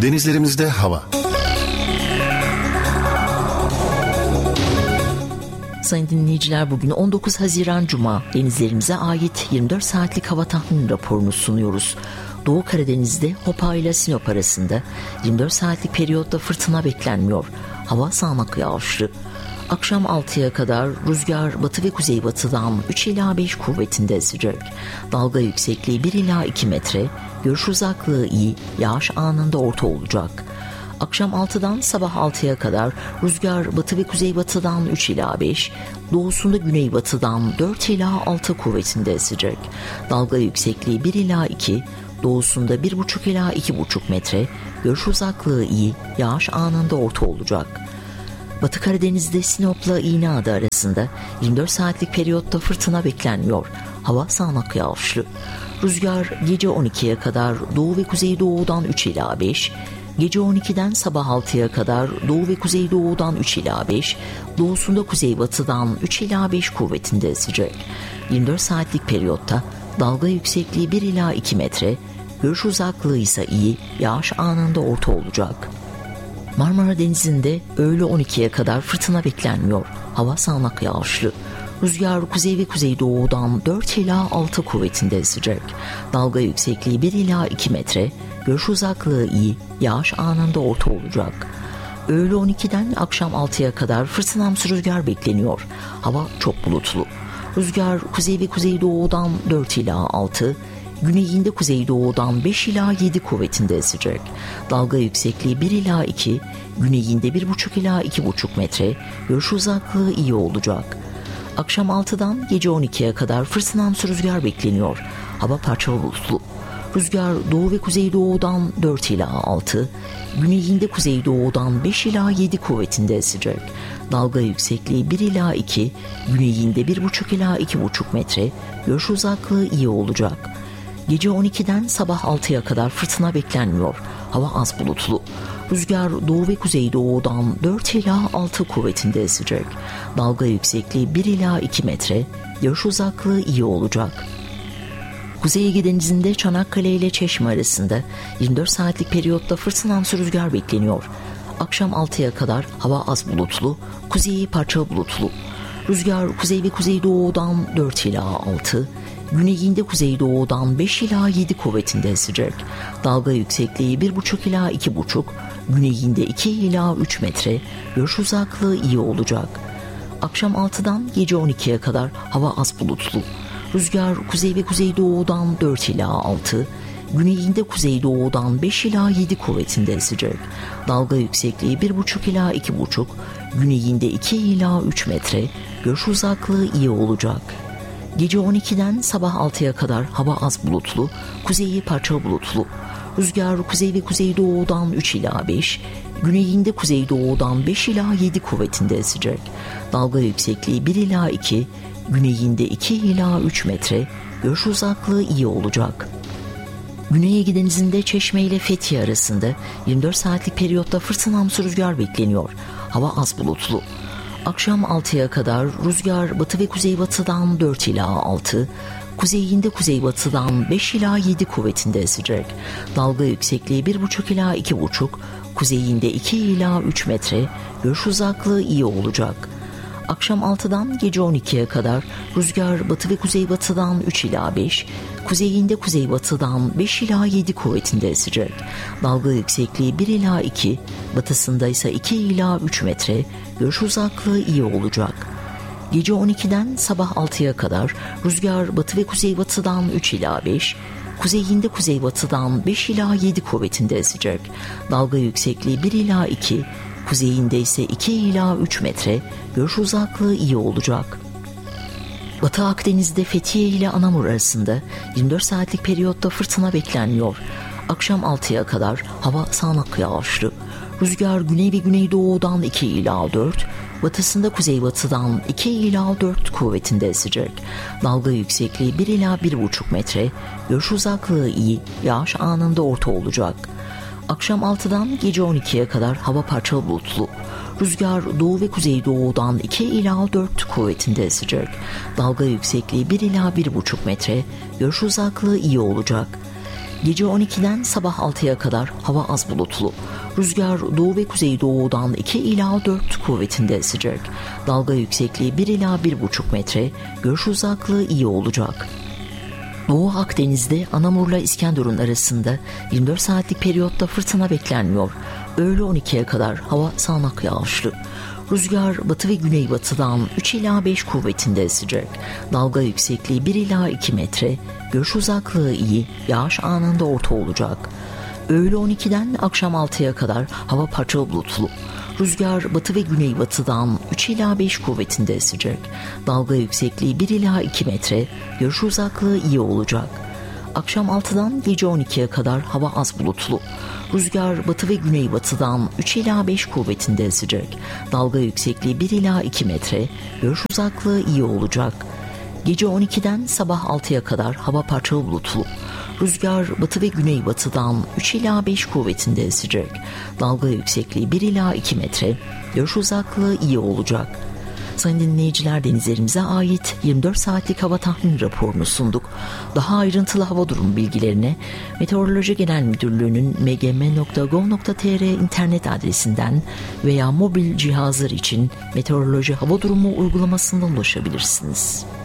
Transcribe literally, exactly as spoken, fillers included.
Denizlerimizde hava. Sayın dinleyiciler, bugün on dokuz Haziran Cuma, denizlerimize ait yirmi dört saatlik hava tahmini raporunu sunuyoruz. Doğu Karadeniz'de Hopa ile Sinop arasında yirmi dört saatlik periyotta fırtına beklenmiyor. Hava sağanak yağışlı. Akşam altıya kadar rüzgar batı ve kuzeybatıdan üç ila beş kuvvetinde esecek. Dalga yüksekliği bir ila iki metre, görüş uzaklığı iyi, yağış anında orta olacak. Akşam altıdan sabah altıya kadar rüzgar batı ve kuzeybatıdan üç ila beş, doğusunda güneybatıdan dört ila altı kuvvetinde esecek. Dalga yüksekliği bir ila iki, doğusunda bir buçuk ila iki buçuk metre, görüş uzaklığı iyi, yağış anında orta olacak. Batı Karadeniz'de Sinop'la İğneada arasında yirmi dört saatlik periyotta fırtına beklenmiyor. Hava sağanak yağışlı. Rüzgar gece on ikiye kadar doğu ve kuzeydoğudan üç ila beş, gece on ikiden sabah altıya kadar doğu ve kuzeydoğudan üç ila beş, doğusunda kuzeybatıdan üç ila beş kuvvetinde esecek. yirmi dört saatlik periyotta dalga yüksekliği bir ila iki metre, görüş uzaklığı ise iyi, yağış anında orta olacak. Marmara Denizi'nde öğle on ikiye kadar fırtına beklenmiyor. Hava sağanak yağışlı. Rüzgar kuzey ve kuzeydoğudan dört ila altı kuvvetinde esecek. Dalga yüksekliği bir ila iki metre, görüş uzaklığı iyi, yağış anında orta olacak. Öğle on ikiden akşam altıya kadar fırtınamsı rüzgar bekleniyor. Hava çok bulutlu. Rüzgar kuzey ve kuzeydoğudan dört ila altı, güneyinde kuzeydoğudan beş ila yedi kuvvetinde esecek. Dalga yüksekliği bir ila iki, güneyinde bir buçuk ila iki buçuk metre, görüş uzaklığı iyi olacak. Akşam altıdan gece on ikiye kadar fırtınamsı rüzgar bekleniyor. Hava parçalı bulutlu. Rüzgar doğu ve kuzeydoğudan dört ila altı, güneyinde kuzeydoğudan beş ila yedi kuvvetinde esecek. Dalga yüksekliği bir ila iki, güneyinde bir buçuk ila iki buçuk metre, görüş uzaklığı iyi olacak. Gece on ikiden sabah altıya kadar fırtına beklenmiyor. Hava az bulutlu. Rüzgar doğu ve kuzeydoğudan dört ila altı kuvvetinde esecek. Dalga yüksekliği bir ila iki metre, görüş uzaklığı iyi olacak. Kuzey Ege Denizi'nde Çanakkale ile Çeşme arasında yirmi dört saatlik periyotta fırtınamsı rüzgar bekleniyor. Akşam altıya kadar hava az bulutlu, kuzeyi parçalı bulutlu. Rüzgar kuzey ve kuzeydoğudan dört ila altı, güneyinde kuzeydoğudan beş ila yedi kuvvetinde esecek. Dalga yüksekliği bir buçuk ila iki buçuk, güneyinde iki ila üç metre, görüş uzaklığı iyi olacak. Akşam altıdan gece on ikiye kadar hava az bulutlu. Rüzgar kuzey ve kuzeydoğudan dört ila altı, güneyinde kuzeydoğudan beş ila yedi kuvvetinde esecek. Dalga yüksekliği bir buçuk ila iki buçuk, güneyinde iki ila üç metre, görüş uzaklığı iyi olacak. Gece on ikiden sabah altıya kadar hava az bulutlu, kuzeyi parçalı bulutlu. Rüzgar kuzey ve kuzeydoğudan üç ila beş, güneyinde kuzeydoğudan beş ila yedi kuvvetinde esecek. Dalga yüksekliği bir ila iki, güneyinde iki ila üç metre, görüş uzaklığı iyi olacak. Güney Ege Denizi'nde Çeşme ile Fethiye arasında yirmi dört saatlik periyotta fırtınamsı rüzgar bekleniyor. Hava az bulutlu. Akşam altıya kadar rüzgar batı ve kuzeybatıdan dört ila altı, kuzeyinde kuzeybatıdan beş ila yedi kuvvetinde esecek. Dalga yüksekliği bir buçuk ila iki buçuk, kuzeyinde iki ila üç metre, görüş uzaklığı iyi olacak. Akşam altıdan gece on ikiye kadar rüzgar batı ve kuzeybatıdan üç ila beş, kuzeyinde kuzeybatıdan beş ila yedi kuvvetinde esecek. Dalga yüksekliği bir ila iki, batısında ise iki ila üç metre, görüş uzaklığı iyi olacak. Gece on ikiden sabah altıya kadar rüzgar batı ve kuzeybatıdan üç ila beş, kuzeyinde kuzeybatıdan beş ila yedi kuvvetinde esecek. Dalga yüksekliği bir ila iki, kuzeyinde ise iki ila üç metre, görüş uzaklığı iyi olacak. Batı Akdeniz'de Fethiye ile Anamur arasında yirmi dört saatlik periyotta fırtına beklenmiyor. Akşam altıya kadar hava sağanak yağışlı. Rüzgar güney ve güneydoğudan iki ila dört, batısında kuzeybatıdan iki ila dört kuvvetinde esecek. Dalga yüksekliği bir ila bir buçuk metre, görüş uzaklığı iyi, yağış anında orta olacak. Akşam altıdan gece on ikiye kadar hava parçalı bulutlu. Rüzgar doğu ve kuzeydoğudan iki ila dört kuvvetinde esecek. Dalga yüksekliği bir ila bir buçuk metre, görüş uzaklığı iyi olacak. Gece on ikiden sabah altıya kadar hava az bulutlu. Rüzgar doğu ve kuzeydoğudan iki ila dört kuvvetinde esecek. Dalga yüksekliği bir ila bir buçuk metre. Görüş uzaklığı iyi olacak. Doğu Akdeniz'de Anamur'la İskenderun arasında yirmi dört saatlik periyotta fırtına beklenmiyor. Öğle on ikiye kadar hava sağanak yağışlı. Rüzgar batı ve güneybatıdan üç ila beş kuvvetinde esecek. Dalga yüksekliği bir ila iki metre. Görüş uzaklığı iyi, yağış anında orta olacak. Öğle on ikiden akşam altıya kadar hava parçalı bulutlu. Rüzgar batı ve güneybatıdan üç ila beş kuvvetinde esecek. Dalga yüksekliği bir ila iki metre. Görüş uzaklığı iyi olacak. Akşam altıdan gece on ikiye kadar hava az bulutlu. Rüzgar batı ve güneybatıdan üç ila beş kuvvetinde esecek. Dalga yüksekliği bir ila iki metre. Görüş uzaklığı iyi olacak. Gece on ikiden sabah altıya kadar hava parçalı bulutlu. Rüzgar batı ve güneybatıdan üç ila beş kuvvetinde esecek. Dalga yüksekliği bir ila iki metre. Görüş uzaklığı iyi olacak. Sayın dinleyiciler, denizlerimize ait yirmi dört saatlik hava tahmini raporunu sunduk. Daha ayrıntılı hava durumu bilgilerine Meteoroloji Genel Müdürlüğü'nün m g m nokta gov nokta t r internet adresinden veya mobil cihazlar için meteoroloji hava durumu uygulamasından ulaşabilirsiniz.